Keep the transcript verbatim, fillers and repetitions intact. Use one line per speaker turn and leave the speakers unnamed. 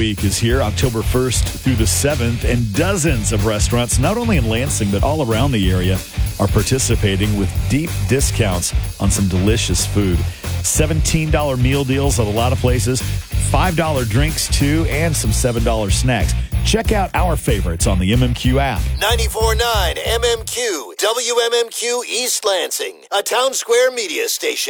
Week is here, October first through the seventh, and dozens of restaurants, not only in Lansing, but all around the area, are participating with deep discounts on some delicious food. seventeen dollars meal deals at a lot of places, five dollars drinks too, and some seven dollars snacks. Check out our favorites on the M M Q app.
ninety-four point nine M M Q, W M M Q East Lansing, a Town Square media station.